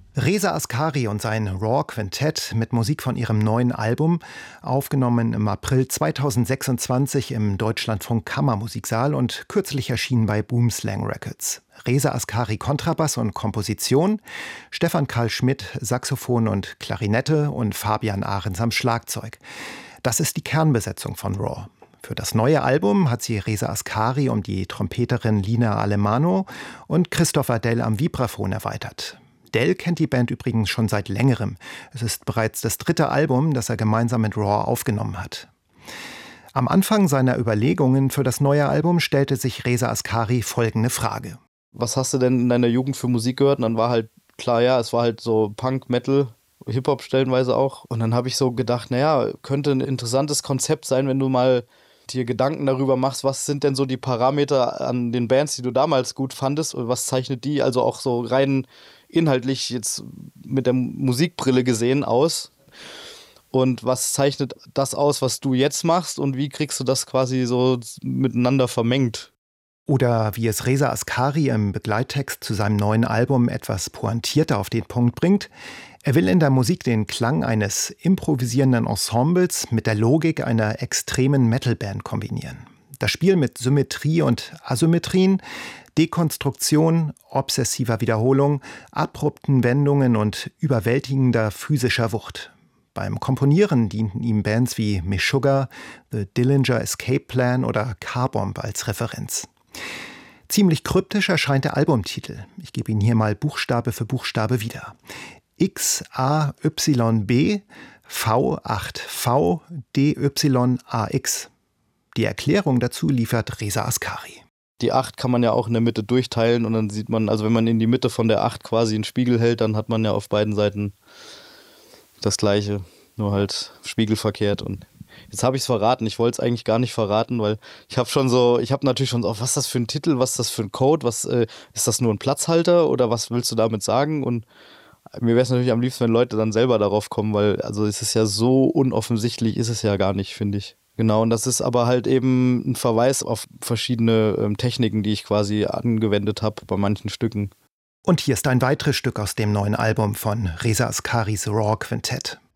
Reza Ascari und sein Raw Quintett mit Musik von ihrem neuen Album, aufgenommen im April 2026 im Deutschlandfunk Kammermusiksaal und kürzlich erschienen bei Boomslang Records. Reza Ascari Kontrabass und Komposition, Stefan Karl Schmidt Saxophon und Klarinette und Fabian Ahrens am Schlagzeug. Das ist die Kernbesetzung von Raw. Für das neue Album hat sie Reza Ascari um die Trompeterin Lina Alemano und Christopher Dell am Vibraphon erweitert. Dell kennt die Band übrigens schon seit längerem. Es ist bereits das 3. Album, das er gemeinsam mit Raw aufgenommen hat. Am Anfang seiner Überlegungen für das neue Album stellte sich Reza Ascari folgende Frage. Was hast du denn in deiner Jugend für Musik gehört? Und dann war halt klar, ja, es war halt so Punk, Metal, Hip-Hop stellenweise auch. Und dann habe ich so gedacht, naja, könnte ein interessantes Konzept sein, wenn du mal dir Gedanken darüber machst, was sind denn so die Parameter an den Bands, die du damals gut fandest und was zeichnet die also auch so rein inhaltlich jetzt mit der Musikbrille gesehen aus und was zeichnet das aus, was du jetzt machst und wie kriegst du das quasi so miteinander vermengt? Oder wie es Reza Ascari im Begleittext zu seinem neuen Album etwas pointierter auf den Punkt bringt: Er will in der Musik den Klang eines improvisierenden Ensembles mit der Logik einer extremen Metalband kombinieren. Das Spiel mit Symmetrie und Asymmetrien, Dekonstruktion, obsessiver Wiederholung, abrupten Wendungen und überwältigender physischer Wucht. Beim Komponieren dienten ihm Bands wie Meshuggah, The Dillinger Escape Plan oder Carbomb als Referenz. Ziemlich kryptisch erscheint der Albumtitel. Ich gebe ihn hier mal Buchstabe für Buchstabe wieder. XAYB V8V DYAX. Die Erklärung dazu liefert Reza Ascari. Die 8 kann man ja auch in der Mitte durchteilen und dann sieht man, also wenn man in die Mitte von der 8 quasi einen Spiegel hält, dann hat man ja auf beiden Seiten das Gleiche, nur halt spiegelverkehrt. Und jetzt habe ich es verraten. Ich wollte es eigentlich gar nicht verraten, weil ich habe natürlich schon so, was ist das für ein Titel, was ist das für ein Code, ist das nur ein Platzhalter oder was willst du damit sagen? Und mir wäre es natürlich am liebsten, wenn Leute dann selber darauf kommen, weil also es ist ja so unoffensichtlich, ist es ja gar nicht, finde ich. Genau, und das ist aber halt eben ein Verweis auf verschiedene Techniken, die ich quasi angewendet habe bei manchen Stücken. Und hier ist ein weiteres Stück aus dem neuen Album von Reza Ascaris Raw Quintett.